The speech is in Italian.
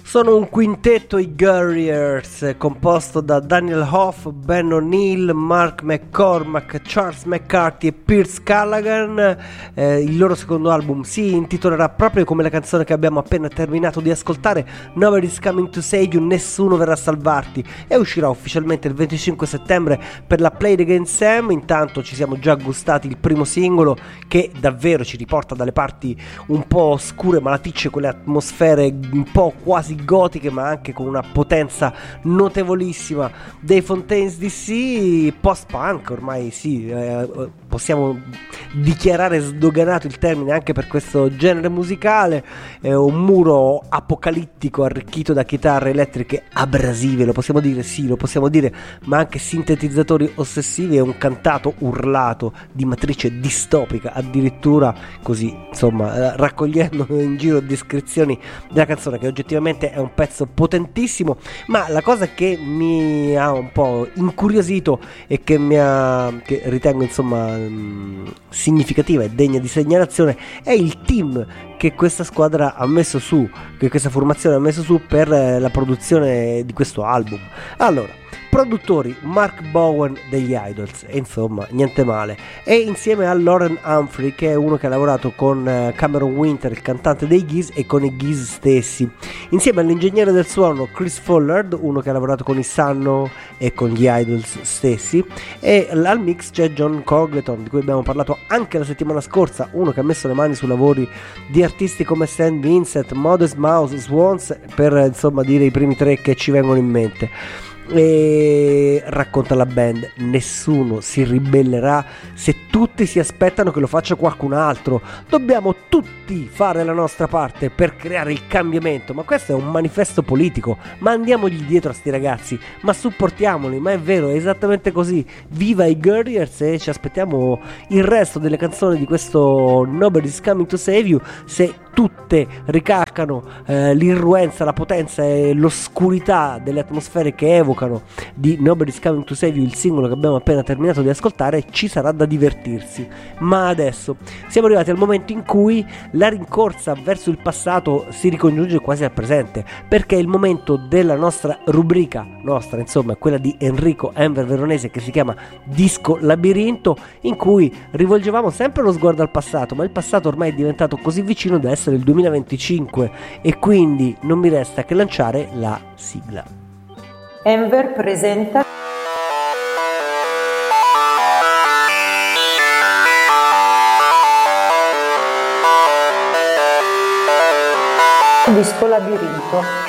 Sono un quintetto, i Guerriers, composto da Daniel Hoff, Ben O'Neill, Mark McCormack, Charles McCarthy e Piers Callaghan. Il loro secondo album si intitolerà proprio come la canzone che abbiamo appena terminato di ascoltare, Nobody's Coming to Save You, Nessuno verrà a salvarti, e uscirà ufficialmente il 25 settembre per la Play It Again Sam. Intanto ci siamo già gustati il primo singolo, che davvero ci riporta dalle parti un po' oscure, malaticce, quelle atmosfere un po' quasi gotiche, ma anche con una potenza notevolissima dei Fontaines DC, post-punk ormai, sì, possiamo dichiarare sdoganato il termine anche per questo genere musicale. Un muro apocalittico arricchito da chitarre elettriche abrasive, lo possiamo dire, sì, lo possiamo dire, ma anche sintetizzatori ossessivi e un cantato urlato di matrice distopica, addirittura, così, insomma, raccogliendo in giro descrizioni della canzone, che oggettivamente è un pezzo potentissimo. Ma la cosa che mi ha un po' incuriosito e che ritengo, insomma, significativa e degna di segnalazione è il team che questa squadra ha messo su, che questa formazione ha messo su per la produzione di questo album. Allora, produttori Mark Bowen degli Idols, e insomma niente male, e insieme a Lauren Humphrey, che è uno che ha lavorato con Cameron Winter, il cantante dei Geese, e con i Geese stessi, insieme all'ingegnere del suono Chris Follard, uno che ha lavorato con i Sanno e con gli Idols stessi, e al mix c'è John Congleton, di cui abbiamo parlato anche la settimana scorsa, uno che ha messo le mani su lavori di artisti come St. Vincent, Modest Mouse, Swans, per insomma dire i primi tre che ci vengono in mente. E racconta la band: nessuno si ribellerà se tutti si aspettano che lo faccia qualcun altro. Dobbiamo tutti fare la nostra parte per creare il cambiamento. Ma questo è un manifesto politico, ma andiamogli dietro a sti ragazzi, ma supportiamoli. Ma è vero, è esattamente così. Viva i Guerriers, e ci aspettiamo il resto delle canzoni di questo Nobody's Coming to Save You, se tutte ricalcano l'irruenza, la potenza e l'oscurità delle atmosfere che evocano di Nobody's Coming to Save You, il singolo che abbiamo appena terminato di ascoltare. Ci sarà da divertirsi. Ma adesso siamo arrivati al momento in cui la rincorsa verso il passato si ricongiunge quasi al presente, perché è il momento della nostra rubrica, nostra insomma, quella di Enrico Enver Veronese, che si chiama Disco Labirinto, in cui rivolgevamo sempre lo sguardo al passato, ma il passato ormai è diventato così vicino da essere il 2025, e quindi non mi resta che lanciare la sigla. Enver presenta Disco Labirinto.